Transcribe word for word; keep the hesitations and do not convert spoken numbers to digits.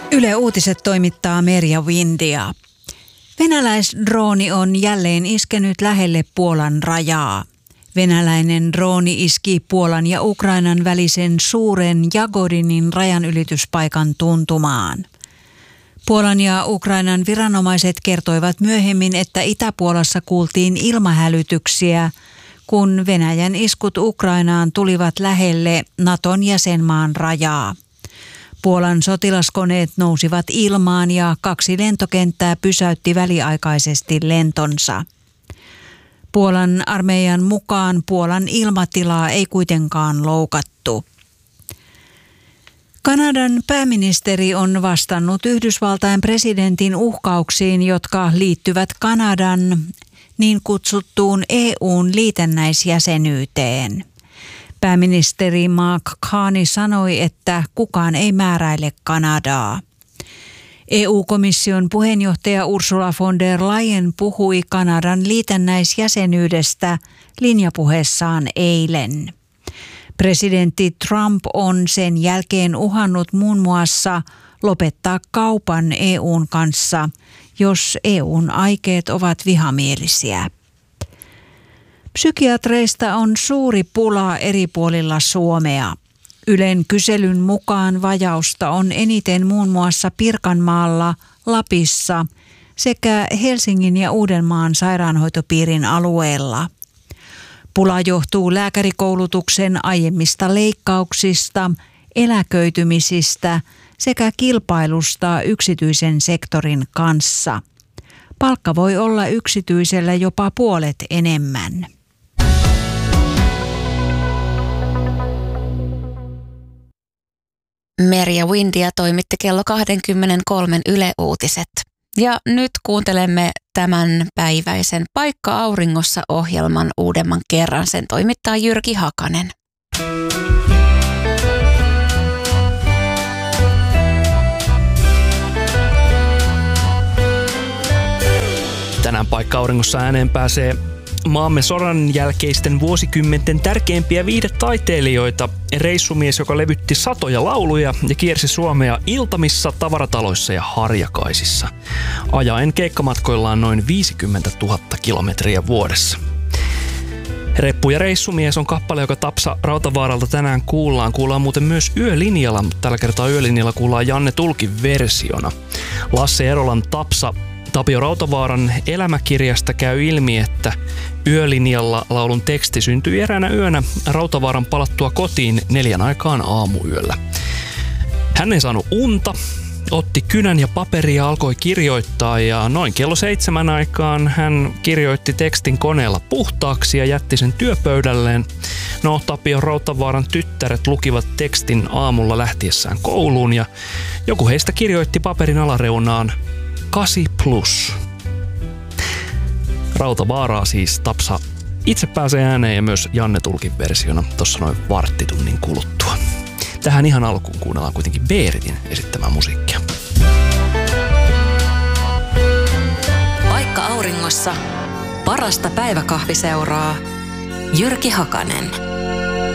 Yle Uutiset toimittaa Merja Windia. Venäläisdrooni on jälleen iskenyt lähelle Puolan rajaa. Venäläinen drooni iski Puolan ja Ukrainan välisen suuren Jagodinin rajanylityspaikan tuntumaan. Puolan ja Ukrainan viranomaiset kertoivat myöhemmin, että Itä-Puolassa kuultiin ilmahälytyksiä, kun Venäjän iskut Ukrainaan tulivat lähelle Naton jäsenmaan rajaa. Puolan sotilaskoneet nousivat ilmaan ja kaksi lentokenttää pysäytti väliaikaisesti lentonsa. Puolan armeijan mukaan Puolan ilmatilaa ei kuitenkaan loukattu. Kanadan pääministeri on vastannut Yhdysvaltain presidentin uhkauksiin, jotka liittyvät Kanadan niin kutsuttuun E U:n liitännäisjäsenyyteen. Pääministeri Mark Carney sanoi, että kukaan ei määräile Kanadaa. E U-komission puheenjohtaja Ursula von der Leyen puhui Kanadan liitännäisjäsenyydestä linjapuheessaan eilen. Presidentti Trump on sen jälkeen uhannut muun muassa lopettaa kaupan E U:n kanssa, jos E U:n aikeet ovat vihamielisiä. Psykiatreista on suuri pula eri puolilla Suomea. Ylen kyselyn mukaan vajausta on eniten muun muassa Pirkanmaalla, Lapissa sekä Helsingin ja Uudenmaan sairaanhoitopiirin alueella. Pula johtuu lääkärikoulutuksen aiemmista leikkauksista, eläköitymisistä sekä kilpailusta yksityisen sektorin kanssa. Palkka voi olla yksityisellä jopa puolet enemmän. Merja Windia toimitti kello kaksikymmentäkolme Yle Uutiset. Ja nyt kuuntelemme tämän päiväisen Paikka auringossa -ohjelman uudemman kerran. Sen toimittaa Jyrki Hakanen. Tänään Paikka auringossa ääneen pääsee maamme sodan jälkeisten vuosikymmenten tärkeimpiä viihdetaiteilijoita. Reissumies, joka levytti satoja lauluja ja kiersi Suomea iltamissa, tavarataloissa ja harjakaisissa. Ajaen keikkamatkoillaan noin viisikymmentätuhatta kilometriä vuodessa. Reppu ja reissumies on kappale, joka Tapsa Rautavaaralta tänään kuullaan. Kuullaan muuten myös Yölinjalla, mutta tällä kertaa Yölinjalla kuullaan Janne Tulkin versiona. Lasse Erolan Tapsa Tapio Rautavaaran elämäkirjasta käy ilmi, että Yölinjalla laulun teksti syntyi eräänä yönä Rautavaaran palattua kotiin neljän aikaan aamuyöllä. Hän ei saanut unta, otti kynän ja paperia ja alkoi kirjoittaa, ja noin kello seitsemän aikaan hän kirjoitti tekstin koneella puhtaaksi ja jätti sen työpöydälleen. No, Tapio Rautavaaran tyttäret lukivat tekstin aamulla lähtiessään kouluun, ja joku heistä kirjoitti paperin alareunaan kasi plus. Rautavaaraa siis Tapsa itse pääsee ääneen ja myös Janne Tulkin versiona tuossa noin varttitunnin kuluttua. Tähän ihan alkuun kuunnellaan kuitenkin Beeritin esittämää musiikkia. Paikka auringossa. Parasta päiväkahviseuraa. Jyrki Hakanen.